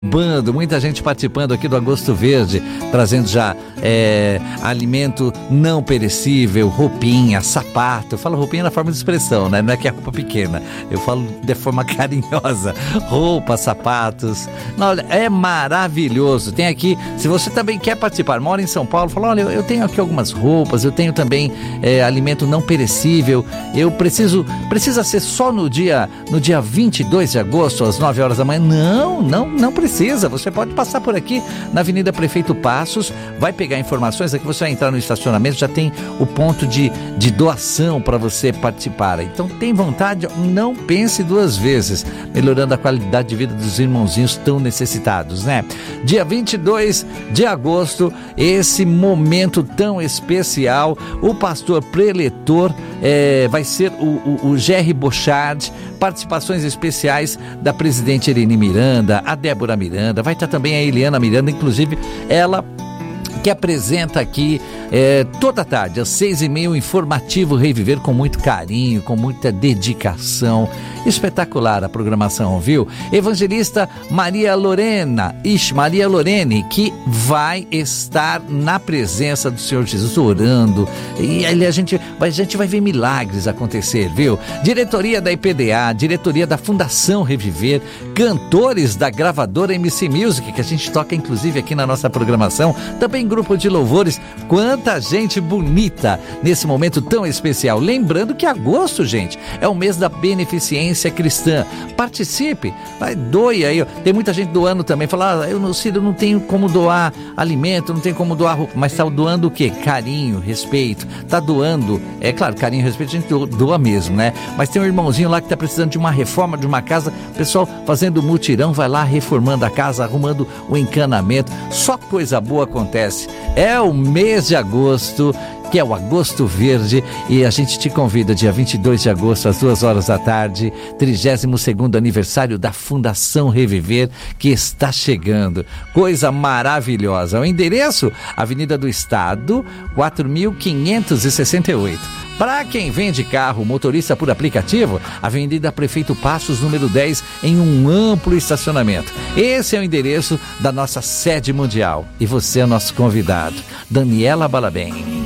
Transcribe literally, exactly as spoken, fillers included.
Bando, muita gente participando aqui do Agosto Verde, trazendo já é, alimento não perecível, roupinha, sapato. Eu falo roupinha na forma de expressão, né? Não é que é roupa pequena, eu falo de forma carinhosa. Roupa, sapatos. Não, olha, é maravilhoso. Tem aqui, se você também quer participar, mora em São Paulo, fala, olha, eu tenho aqui algumas roupas, eu tenho também é, alimento não perecível. Eu preciso, precisa ser só no dia, no dia vinte e dois de agosto, às nove horas da manhã? Não, não, não precisa. Precisa, você pode passar por aqui na Avenida Prefeito Passos, vai pegar informações, aqui você vai entrar no estacionamento, já tem o ponto de, de doação para você participar. Então tem vontade, não pense duas vezes, melhorando a qualidade de vida dos irmãozinhos tão necessitados, né? Dia vinte e dois de agosto, esse momento tão especial, o pastor preletor é, vai ser o, o, o Jerry Bochard, participações especiais da presidente Irene Miranda, a Débora Miranda, vai estar também a Eliana Miranda, inclusive ela que apresenta aqui é, toda tarde, às seis e meia, o informativo Reviver, com muito carinho, com muita dedicação. Espetacular a programação, viu? Evangelista Maria Lorena, Ixi, Maria Lorene, que vai estar na presença do Senhor Jesus, orando, e ali a gente, a gente vai ver milagres acontecer, viu? Diretoria da I P D A, diretoria da Fundação Reviver, cantores da gravadora M C Music, que a gente toca inclusive aqui na nossa programação, também grupo de louvores, quanta gente bonita nesse momento tão especial. Lembrando que agosto, gente, é o mês da beneficência cristã. Participe, vai, doe aí. Tem muita gente doando também, fala, ah, eu não sei, eu não tenho como doar alimento, não tenho como doar roupa, mas tá doando o quê? Carinho, respeito, tá doando, é claro, carinho e respeito a gente doa mesmo, né? Mas tem um irmãozinho lá que tá precisando de uma reforma de uma casa, pessoal fazendo mutirão, vai lá reformando a casa, arrumando o encanamento, só coisa boa acontece. É o mês de agosto, que é o Agosto Verde, e a gente te convida dia vinte e dois de agosto, às duas horas da tarde, trigésimo segundo aniversário da Fundação Reviver, que está chegando. Coisa maravilhosa. O endereço, Avenida do Estado, quatro mil quinhentos e sessenta e oito. Para quem vende carro, motorista por aplicativo, Avenida Prefeito Passos, número dez, em um amplo estacionamento. Esse é o endereço da nossa sede mundial. E você é nosso convidado, Daniela Balabem.